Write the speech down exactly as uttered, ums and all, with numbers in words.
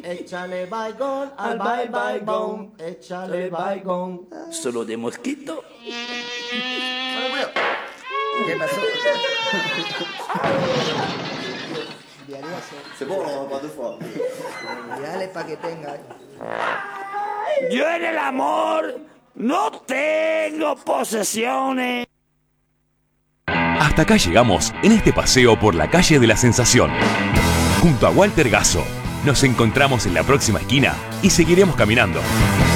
Échale baigón al bye baigón. Échale baigón. Solo de mosquito. ¿Qué pasó? C'est bon, on va pas deux fois. Dale para que tenga. Yo en el amor no tengo posesiones. Hasta acá llegamos en este paseo por la calle de la Sensación. Junto a Walter Gasso, nos encontramos en la próxima esquina y seguiremos caminando.